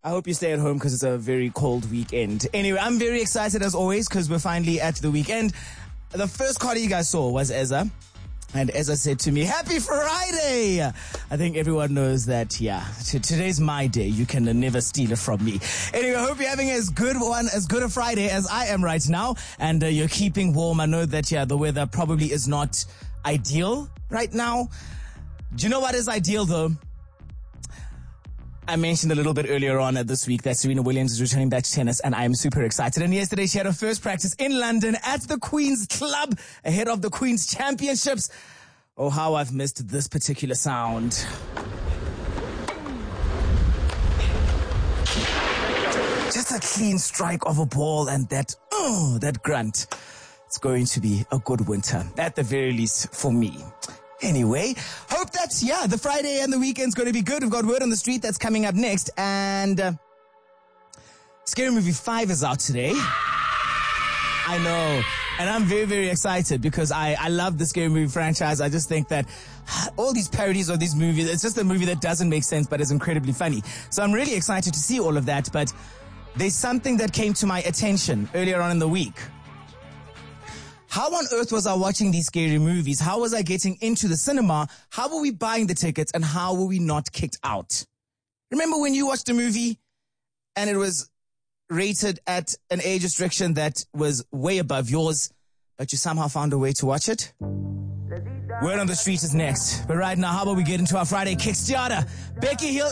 I hope you stay at home because it's a very cold weekend. Anyway, I'm very excited as always because we're finally at the weekend. The first card you guys saw was Ezza. And Ezza said to me, Happy Friday! I think everyone knows that, today's my day. You can never steal it from me. Anyway, I hope you're having as good a Friday as I am right now. And you're keeping warm. I know that, the weather probably is not ideal right now. Do you know what is ideal though? I mentioned a little bit earlier on this week that Serena Williams is returning back to tennis, and I am super excited. And yesterday she had her first practice in London at the Queen's Club ahead of the Queen's Championships. Oh, how I've missed this particular sound. Just a clean strike of a ball and that grunt. It's going to be a good winter, at the very least for me. Anyway, hope that, the Friday and the weekend's going to be good. We've got Word on the Street that's coming up next. And Scary Movie 5 is out today. I know. And I'm very, very excited because I love the Scary Movie franchise. I just think that all these parodies of these movies, it's just a movie that doesn't make sense but is incredibly funny. So I'm really excited to see all of that. But there's something that came to my attention earlier on in the week. How on earth was I watching these scary movies? How was I getting into the cinema? How were we buying the tickets? And how were we not kicked out? Remember when you watched a movie and it was rated at an age restriction that was way above yours, but you somehow found a way to watch it? Word on the Street is next. But right now, how about we get into our Friday Kickstarter? Becky Hill